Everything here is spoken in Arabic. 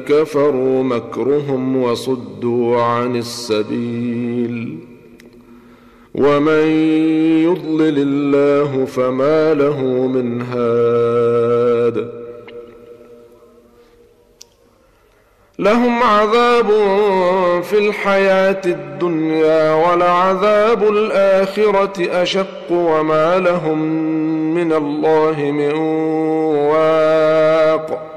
كفروا مكرهم وصدوا عن السبيل ومن يضلل الله فما له من هاد لهم عذاب في الحياة الدنيا ولعذاب الآخرة أشق وما لهم من الله من واق